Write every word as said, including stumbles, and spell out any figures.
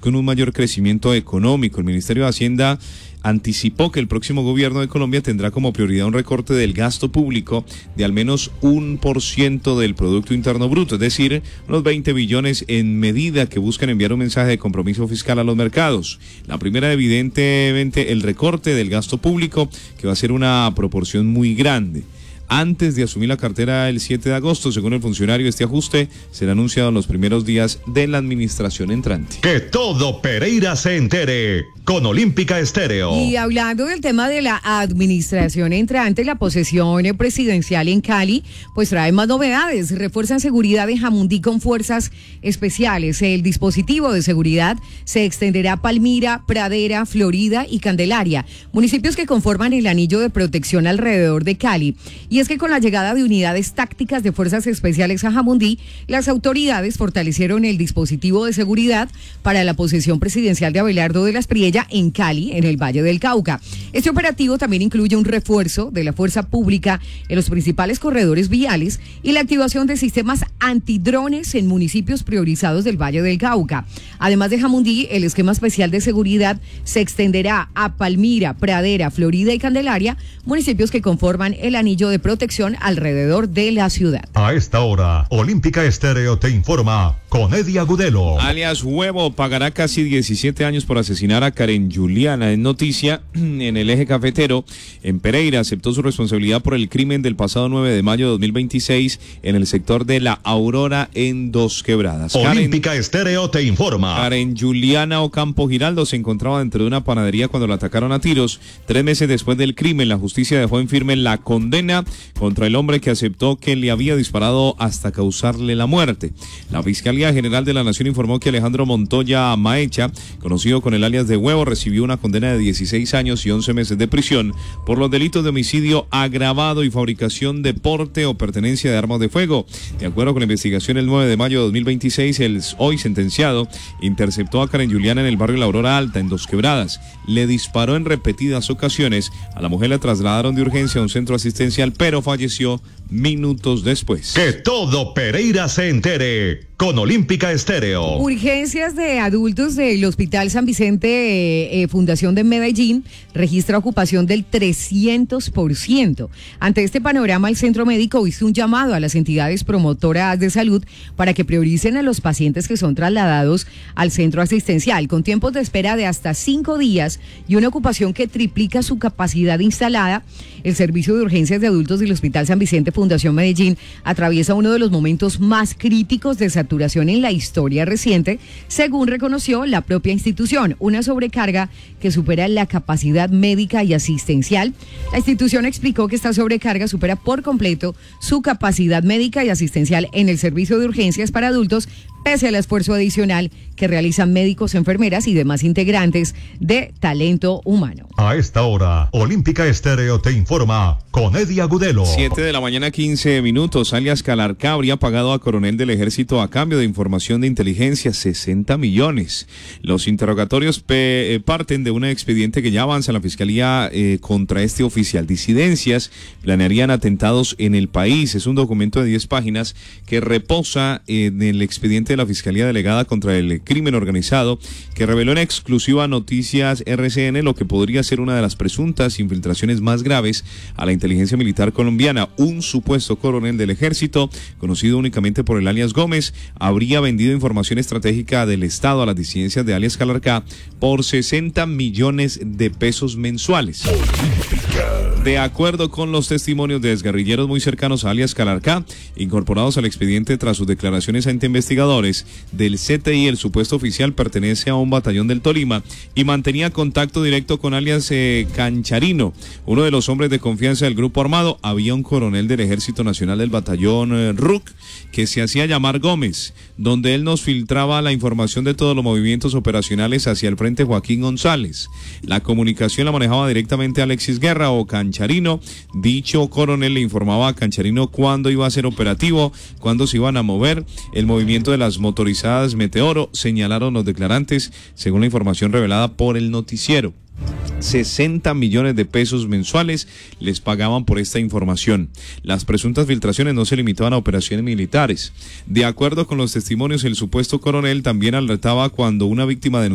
buscan un mayor crecimiento económico. El Ministerio de Hacienda anticipó que el próximo gobierno de Colombia tendrá como prioridad un recorte del gasto público de al menos un por ciento del Producto Interno Bruto, es decir, unos veinte billones, en medida que buscan enviar un mensaje de compromiso fiscal a los mercados. La primera, evidentemente, el recorte del gasto público, que va a ser una proporción muy grande. Antes de asumir la cartera el siete de agosto, según el funcionario, este ajuste será anunciado en los primeros días de la administración entrante. Que todo Pereira se entere con Olímpica Estéreo. Y hablando del tema de la administración entrante, la posesión presidencial en Cali, pues trae más novedades. Refuerzan seguridad en Jamundí con fuerzas especiales. El dispositivo de seguridad se extenderá a Palmira, Pradera, Florida y Candelaria, municipios que conforman el anillo de protección alrededor de Cali. Y es que con la llegada de unidades tácticas de fuerzas especiales a Jamundí, las autoridades fortalecieron el dispositivo de seguridad para la posesión presidencial de Abelardo de la Espriella en Cali, en el Valle del Cauca. Este operativo también incluye un refuerzo de la fuerza pública en los principales corredores viales y la activación de sistemas antidrones en municipios priorizados del Valle del Cauca. Además de Jamundí, el esquema especial de seguridad se extenderá a Palmira, Pradera, Florida y Candelaria, municipios que conforman el anillo de protección alrededor de la ciudad. A esta hora, Olímpica Estéreo te informa con Eddie Agudelo. Alias Huevo pagará casi diecisiete años por asesinar a Karen Juliana. En noticia, en el eje cafetero, en Pereira, aceptó su responsabilidad por el crimen del pasado nueve de mayo de dos mil veintiséis en el sector de La Aurora, en Dos Quebradas. Olímpica Karen, Estéreo te informa. Karen Juliana Ocampo Giraldo se encontraba dentro de una panadería cuando la atacaron a tiros. Tres meses después del crimen, la justicia dejó en firme la condena contra el hombre que aceptó que le había disparado hasta causarle la muerte. La Fiscalía General de la Nación informó que Alejandro Montoya Maecha, conocido con el alias de Huevo, recibió una condena de dieciséis años y once meses de prisión por los delitos de homicidio agravado y fabricación de porte o pertenencia de armas de fuego. De acuerdo con la investigación, el nueve de mayo de dos mil veintiséis, el hoy sentenciado interceptó a Karen Juliana en el barrio La Aurora Alta, en Dos Quebradas. Le disparó en repetidas ocasiones. A la mujer la trasladaron de urgencia a un centro asistencial, pero falleció minutos después. Que todo Pereira se entere con Olímpica Estéreo. Urgencias de adultos del Hospital San Vicente, eh, eh, Fundación de Medellín, registra ocupación del trescientos por ciento. Ante este panorama, el centro médico hizo un llamado a las entidades promotoras de salud para que prioricen a los pacientes que son trasladados al centro asistencial, con tiempos de espera de hasta cinco días y una ocupación que triplica su capacidad instalada. El servicio de urgencias de adultos del Hospital San Vicente, Fundación Medellín, atraviesa uno de los momentos más críticos de saturación en la historia reciente, según reconoció la propia institución, una sobrecarga que supera la capacidad médica y asistencial. La institución explicó que esta sobrecarga supera por completo su capacidad médica y asistencial en el servicio de urgencias para adultos, pese al esfuerzo adicional que realizan médicos, enfermeras y demás integrantes de talento humano. A esta hora, Olímpica Estéreo te informa con Eddie Agudelo. siete de la mañana, quince minutos. Alias Calarcá habría pagado a coronel del ejército a cambio de información de inteligencia, sesenta millones. Los interrogatorios pe, eh, parten de un expediente que ya avanza en la fiscalía eh, contra este oficial. Disidencias planearían atentados en el país. Es un documento de diez páginas que reposa en el expediente de la Fiscalía Delegada contra el Crimen Organizado, que reveló en exclusiva a Noticias R C N lo que podría ser una de las presuntas infiltraciones más graves a la inteligencia militar colombiana. Un supuesto coronel del ejército, conocido únicamente por el alias Gómez, habría vendido información estratégica del Estado a las disidencias de alias Calarcá por sesenta millones de pesos mensuales. De acuerdo con los testimonios de exguerrilleros muy cercanos a alias Calarcá, incorporados al expediente tras sus declaraciones ante investigadores del C T I, el supuesto oficial pertenece a un batallón del Tolima y mantenía contacto directo con alias eh, Cancharino, uno de los hombres de confianza del grupo armado. Había un coronel del Ejército Nacional del batallón eh, R U C que se hacía llamar Gómez, donde él nos filtraba la información de todos los movimientos operacionales hacia el frente Joaquín González. La comunicación la manejaba directamente Alexis Guerra o Cancharino. Dicho coronel le informaba a Cancharino cuándo iba a ser operativo, cuándo se iban a mover, el movimiento de las motorizadas Meteoro, señalaron los declarantes, según la información revelada por el noticiero. sesenta millones de pesos mensuales les pagaban por esta información. Las presuntas filtraciones no se limitaban a operaciones militares. De acuerdo con los testimonios, el supuesto coronel también alertaba cuando una víctima denunció